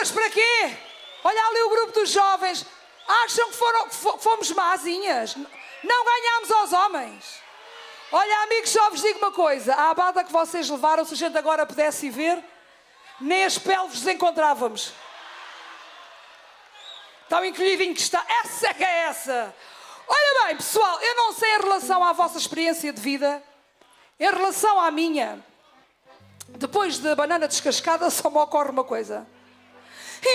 Badalas para quê? Olha ali o grupo dos jovens. Acham que fomos mazinhas? Não ganhámos aos homens. Olha, amigos, só vos digo uma coisa. A abada que vocês levaram, se a gente agora pudesse ir ver, nem as peles vos encontrávamos. Tão encolhidinho que está. Essa é que é essa. Olha bem, pessoal, eu não sei em relação à vossa experiência de vida. Em relação à minha, depois da banana descascada, só me ocorre uma coisa.